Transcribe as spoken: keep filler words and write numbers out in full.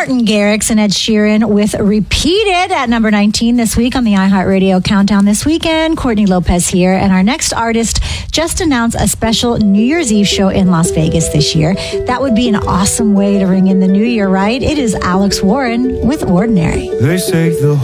Martin Garrix and Ed Sheeran with Repeated at number nineteen this week on the iHeartRadio Countdown this weekend. Courtney Lopez here. And our next artist just announced a special New Year's Eve show in Las Vegas this year. That would be an awesome way to ring in the new year, right? It is Alex Warren with Ordinary. They say the